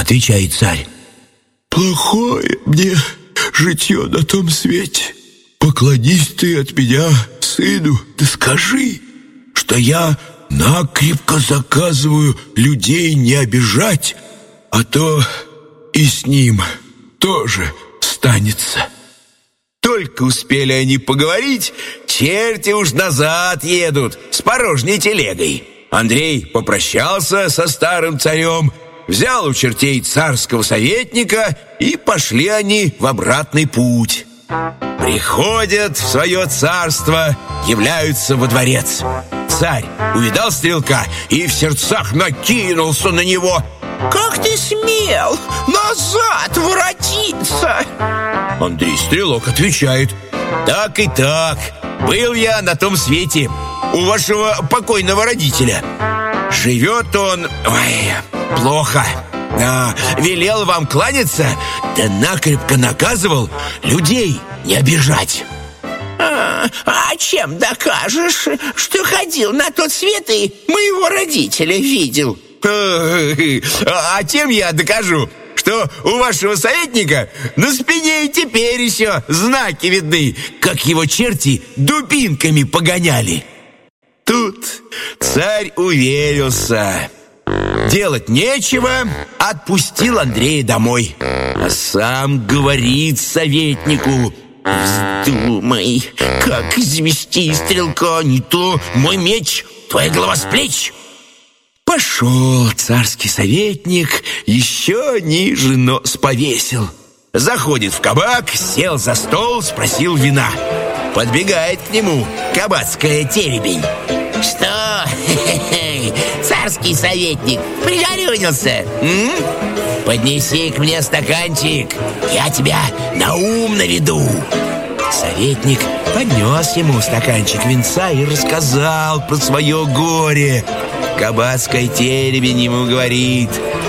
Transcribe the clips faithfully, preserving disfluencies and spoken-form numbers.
Отвечает царь: плохое мне житье на том свете. Поклонись ты от меня сыну, да скажи, что я накрепко заказываю людей не обижать, а то и с ним тоже станется. Только успели они поговорить, черти уж назад едут с порожней телегой. Андрей попрощался со старым царем, взял у чертей царского советника, и пошли они в обратный путь. Приходят в свое царство, являются во дворец. Царь увидал стрелка и в сердцах накинулся на него. «Как ты смел назад воротиться?» Андрей Стрелок отвечает: так и так, был я на том свете у вашего покойного родителя. Живет он, ой, плохо. А, велел вам кланяться, да накрепко наказывал людей не обижать. А, а чем докажешь, что ходил на тот свет и моего родителя видел? А тем я докажу, что у вашего советника на спине и теперь еще знаки видны, как его черти дубинками погоняли. Тут царь уверился. Делать нечего, отпустил Андрея домой. А сам говорит советнику: вздумай, как извести стрелка, не то мой меч, твоя голова с плеч. Пошел царский советник, еще ниже нос повесил. Заходит в кабак, сел за стол, спросил вина. Подбегает к нему кабацкая теребень. Что, царский советник, пригорюнился? М? Поднеси к мне стаканчик, я тебя на ум наведу. Советник поднес ему стаканчик винца и рассказал про свое горе. Кабацкая теребень ему говорит: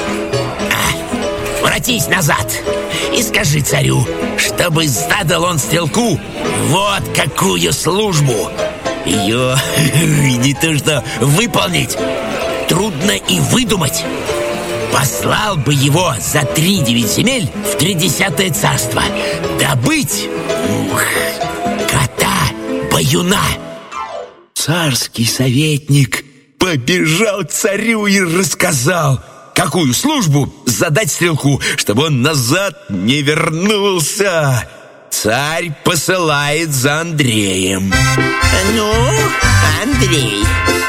а, воротись назад и скажи царю, чтобы задал он стрелку вот какую службу. Ее не то что выполнить, трудно и выдумать. Послал бы его за три девять земель в тридесятое царство добыть ух, кота-баюна. Царский советник побежал к царю и рассказал, какую службу задать стрелку, чтобы он назад не вернулся. Царь посылает за Андреем. Ну, Андрей,